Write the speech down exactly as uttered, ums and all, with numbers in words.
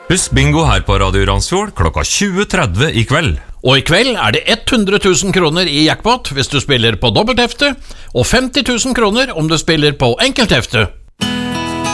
Husk bingo her på Radio Randsfjord klokka tjue tretti i kveld. Og i kveld er det hundre tusen kroner i jackpot hvis du spiller på dobbelthefte, og femti tusen kroner om du spiller på enkelthefte.